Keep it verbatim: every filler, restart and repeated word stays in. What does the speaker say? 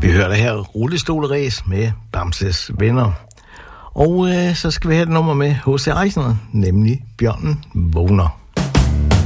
Vi hører det her rullestoleræs med Bamses Venner. Og øh, så skal vi have et nummer med H C Eisner, nemlig Bjørnen Vågner.